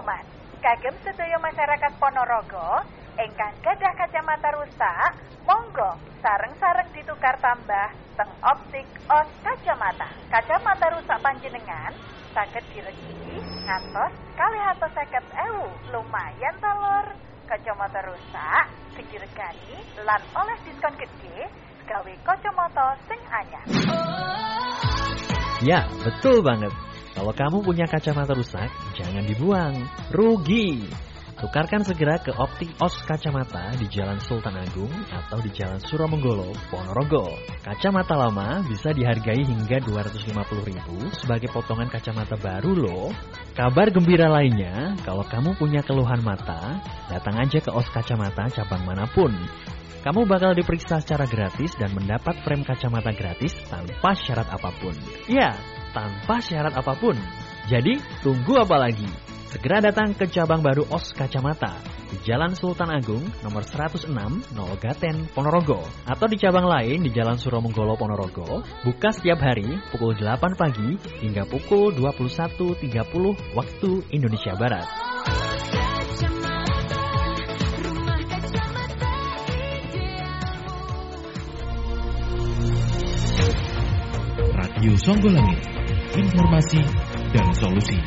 pengumuman. Kagem sedaya masyarakat Ponorogo ingkang gadah kacamata rusak, monggo sareng-sareng ditukar tambah teng optik os kacamata. Kacamata rusak panjenengan saged diregi ngantos 250.000. Lumayan ta, Lur. Kacamata rusak diregani lan oleh diskon gede gawe kacamata sing anyar. Ya, betul banget. Kalau kamu punya kacamata rusak, jangan dibuang. Rugi. Tukarkan segera ke Optik Os Kacamata di Jalan Sultan Agung atau di Jalan Suromenggolo, Ponorogo. Kacamata lama bisa dihargai hingga 250.000 sebagai potongan kacamata baru loh. Kabar gembira lainnya, kalau kamu punya keluhan mata, datang aja ke Os Kacamata cabang manapun. Kamu bakal diperiksa secara gratis dan mendapat frame kacamata gratis tanpa syarat apapun. Ya, tanpa syarat apapun. Jadi, tunggu apa lagi? Segera datang ke cabang baru Os Kacamata di Jalan Sultan Agung nomor 106 Nolgaten Ponorogo atau di cabang lain di Jalan Suromenggolo Ponorogo, buka setiap hari pukul 8 pagi hingga pukul 21.30 waktu Indonesia Barat. Radio Songgolangit, informasi dan solusi.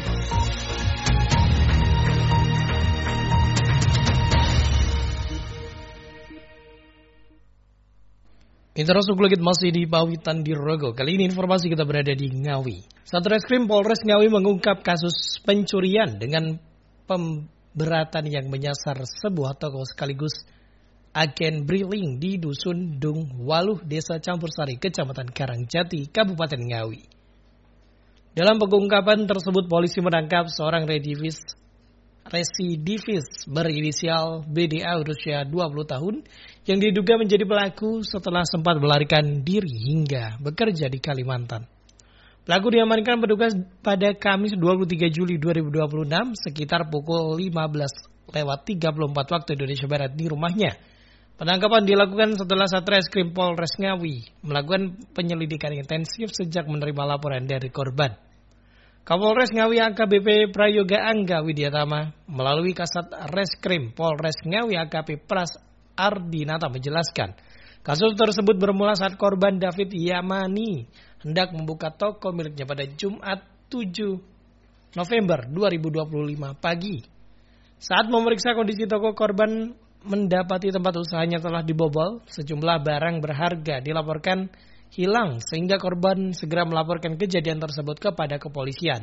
Intro Songgolangit masih di Pawitan di Rogo. Kali ini informasi kita berada di Ngawi. Satreskrim Polres Ngawi mengungkap kasus pencurian dengan pemberatan yang menyasar sebuah toko sekaligus agen briling di Dusun Dung Waluh, Desa Campursari, Kecamatan Karangjati, Kabupaten Ngawi. Dalam pengungkapan tersebut, polisi menangkap seorang residivis berinisial BDA berusia 20 tahun yang diduga menjadi pelaku setelah sempat melarikan diri hingga bekerja di Kalimantan. Pelaku diamankan petugas pada Kamis 23 Juli 2026 sekitar pukul 15:34 waktu Indonesia Barat di rumahnya. Penangkapan dilakukan setelah Satreskrim Polres Ngawi melakukan penyelidikan intensif sejak menerima laporan dari korban. Kapolres Ngawi AKBP Prayoga Angga Widyatama melalui Kasat Reskrim Polres Ngawi AKP Pras Ardinata menjelaskan, kasus tersebut bermula saat korban David Yamani hendak membuka toko miliknya pada Jumat 7 November 2025 pagi. Saat memeriksa kondisi toko, korban mendapati tempat usahanya telah dibobol, sejumlah barang berharga dilaporkan hilang sehingga korban segera melaporkan kejadian tersebut kepada kepolisian.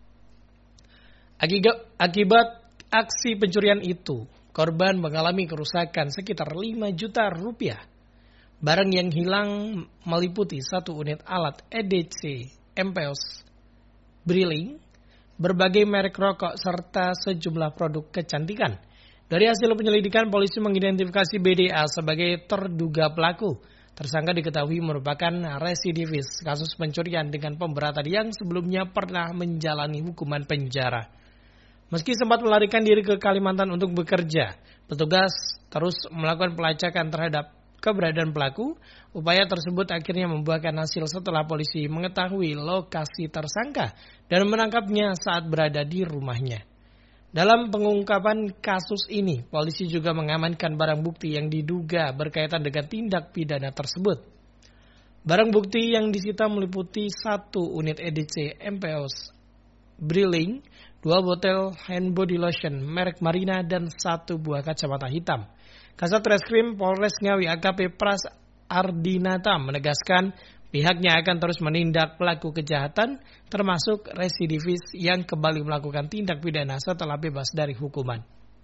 Akibat aksi pencurian itu, korban mengalami kerusakan sekitar 5 juta rupiah. Barang yang hilang meliputi 1 unit alat EDC MPOS Briling, berbagai merek rokok, serta sejumlah produk kecantikan. Dari hasil penyelidikan, polisi mengidentifikasi BDA sebagai terduga pelaku. Tersangka diketahui merupakan residivis kasus pencurian dengan pemberatan yang sebelumnya pernah menjalani hukuman penjara. Meski sempat melarikan diri ke Kalimantan untuk bekerja, petugas terus melakukan pelacakan terhadap keberadaan pelaku. Upaya tersebut akhirnya membuahkan hasil setelah polisi mengetahui lokasi tersangka dan menangkapnya saat berada di rumahnya. Dalam pengungkapan kasus ini, polisi juga mengamankan barang bukti yang diduga berkaitan dengan tindak pidana tersebut. Barang bukti yang disita meliputi 1 unit EDC MPOS Briling, 2 botol hand body lotion merek Marina, dan 1 buah kacamata hitam. Kasat Reskrim Polres Ngawi AKP Pras Ardinata menegaskan pihaknya akan terus menindak pelaku kejahatan, termasuk residivis yang kembali melakukan tindak pidana setelah bebas dari hukuman.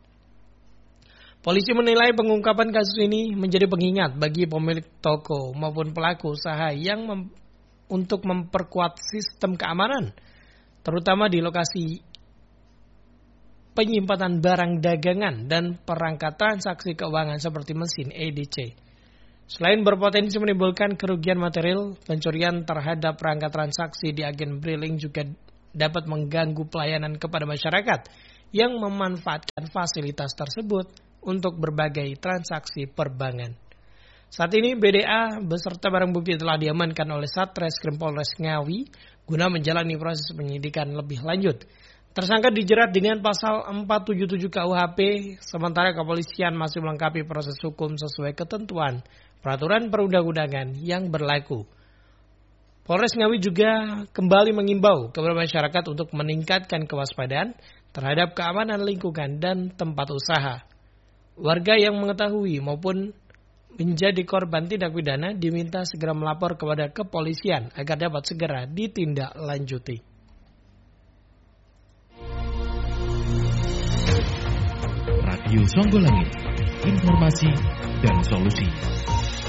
Polisi menilai pengungkapan kasus ini menjadi pengingat bagi pemilik toko maupun pelaku usaha yang untuk memperkuat sistem keamanan, terutama di lokasi penyimpanan barang dagangan dan perangkat transaksi keuangan seperti mesin EDC. Selain berpotensi menimbulkan kerugian material, pencurian terhadap perangkat transaksi di agen briling juga dapat mengganggu pelayanan kepada masyarakat yang memanfaatkan fasilitas tersebut untuk berbagai transaksi perbankan. Saat ini BDA beserta barang bukti telah diamankan oleh Satreskrim Polres Ngawi guna menjalani proses penyidikan lebih lanjut. Tersangka dijerat dengan pasal 477 KUHP, sementara kepolisian masih melengkapi proses hukum sesuai ketentuan peraturan perundang-undangan yang berlaku. Polres Ngawi juga kembali mengimbau kepada masyarakat untuk meningkatkan kewaspadaan terhadap keamanan lingkungan dan tempat usaha. Warga yang mengetahui maupun menjadi korban tindak pidana diminta segera melapor kepada kepolisian agar dapat segera ditindaklanjuti. Radio Songgolangit, informasi dan solusi.